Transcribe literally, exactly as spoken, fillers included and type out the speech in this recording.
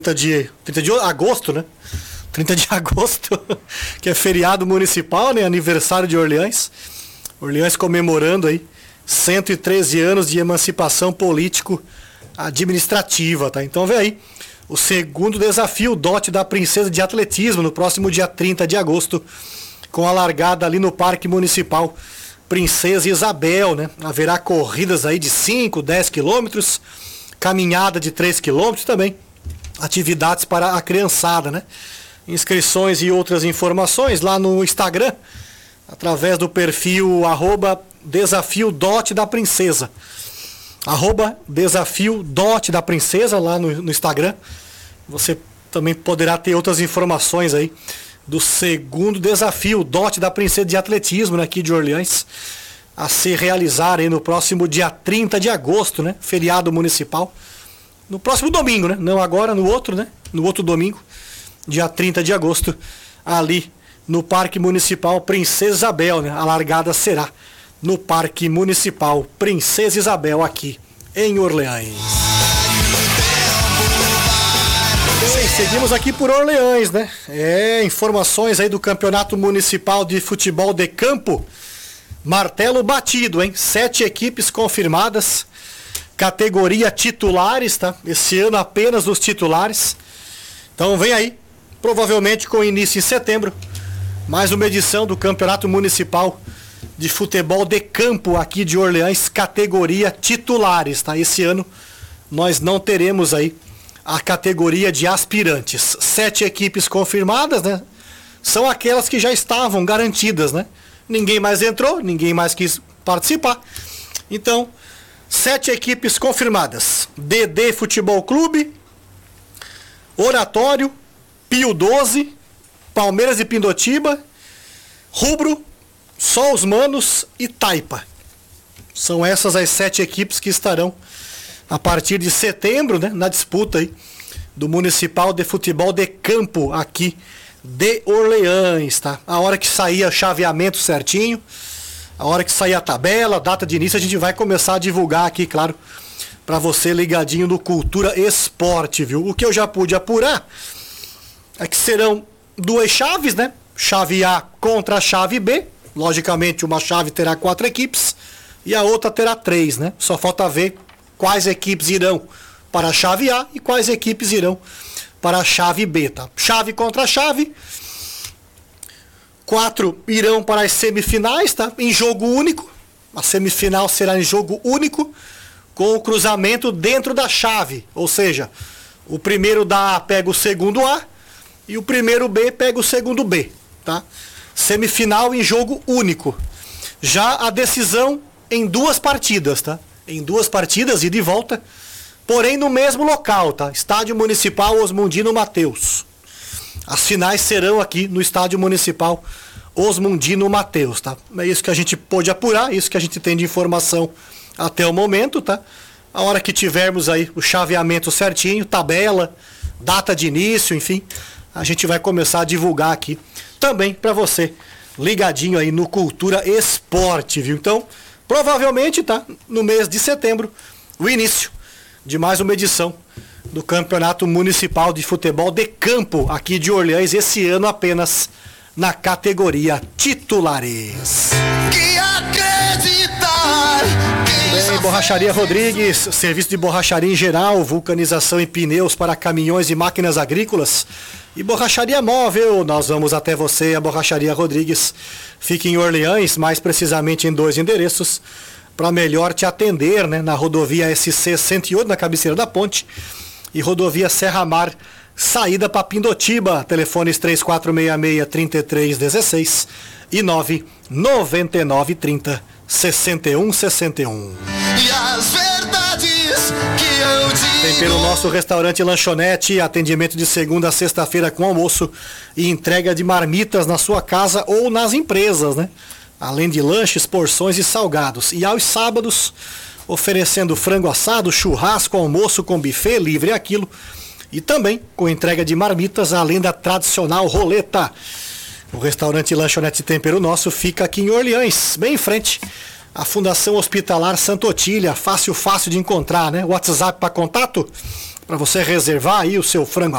trinta de, trinta de agosto, né? trinta de agosto, que é feriado municipal, né? Aniversário de Orleans. Orleans comemorando aí cento e treze anos de emancipação político-administrativa, tá? Então vem aí o segundo desafio, o dote da princesa de atletismo, no próximo dia trinta de agosto, com a largada ali no Parque Municipal Princesa Isabel, né? Haverá corridas aí de cinco, dez quilômetros, caminhada de três quilômetros também. Atividades para a criançada, né? Inscrições e outras informações lá no Instagram, através do perfil arroba desafio dote da princesa. Arroba desafio dote da princesa lá no, no Instagram. Você também poderá ter outras informações aí do segundo desafio, dote da princesa de atletismo, né, aqui de Orleans, a se realizar aí no próximo dia trinta de agosto, né? Feriado municipal. No próximo domingo, né? Não agora, no outro, né? No outro domingo, dia trinta de agosto, ali no Parque Municipal Princesa Isabel, né? A largada será no Parque Municipal Princesa Isabel, aqui em Orleans. Bem, seguimos aqui por Orleans, né? É, informações aí do Campeonato Municipal de Futebol de Campo. Martelo batido, hein? Sete equipes confirmadas. Categoria titulares, tá? Esse ano apenas os titulares. Então vem aí, provavelmente com início em setembro, mais uma edição do Campeonato Municipal de Futebol de Campo aqui de Orleans, categoria titulares, tá? Esse ano nós não teremos aí a categoria de aspirantes. Sete equipes confirmadas, né? São aquelas que já estavam garantidas, né? Ninguém mais entrou, ninguém mais quis participar. Então, sete equipes confirmadas: D D Futebol Clube, Oratório, Pio doze, Palmeiras e Pindotiba, Rubro, Só os Manos e Taipa. São essas as sete equipes que estarão a partir de setembro, né, na disputa aí do Municipal de Futebol de Campo aqui de Orleans, tá? A hora que sair o chaveamento certinho, a hora que sair a tabela, a data de início, a gente vai começar a divulgar aqui, claro, para você ligadinho no Cultura Esporte, viu? O que eu já pude apurar é que serão duas chaves, né? Chave A contra a chave B. Logicamente, uma chave terá quatro equipes e a outra terá três, né? Só falta ver quais equipes irão para a chave A e quais equipes irão para a chave B, tá? Chave contra chave. Quatro irão para as semifinais, tá? Em jogo único. A semifinal será em jogo único, com o cruzamento dentro da chave. Ou seja, o primeiro da A pega o segundo A e o primeiro B pega o segundo B, tá? Semifinal em jogo único. Já a decisão em duas partidas, tá? Em duas partidas, ida e volta, porém no mesmo local, tá? Estádio Municipal Osmundino Mateus. As finais serão aqui no Estádio Municipal Osmundino Mateus, tá? É isso que a gente pôde apurar, isso que a gente tem de informação até o momento, tá? A hora que tivermos aí o chaveamento certinho, tabela, data de início, enfim, a gente vai começar a divulgar aqui também para você, ligadinho aí no Cultura Esporte, viu? Então, provavelmente, tá? No mês de setembro, o início de mais uma edição do Campeonato Municipal de Futebol de Campo aqui de Orleans, esse ano apenas na categoria titulares. Que acreditar, Bem, Borracharia Rodrigues, serviço de borracharia em geral, vulcanização e pneus para caminhões e máquinas agrícolas. E Borracharia Móvel, nós vamos até você, a Borracharia Rodrigues fica em Orleans, mais precisamente em dois endereços, para melhor te atender, né? Na rodovia S C cento e oito, na cabeceira da ponte, e rodovia Serra Mar, saída para Pindotiba, telefones três quatro seis seis, três três um seis e nove nove nove três zero, seis um seis um. E as verdades que eu digo. Tem pelo nosso restaurante Lanchonete, atendimento de segunda a sexta-feira com almoço e entrega de marmitas na sua casa ou nas empresas, né? Além de lanches, porções e salgados. E aos sábados, oferecendo frango assado, churrasco, almoço com buffet livre aquilo. E também com entrega de marmitas, além da tradicional roleta. O restaurante Lanchonete Tempero Nosso fica aqui em Orleans, bem em frente à Fundação Hospitalar Santa Otília. Fácil, fácil de encontrar, né? WhatsApp para contato, para você reservar aí o seu frango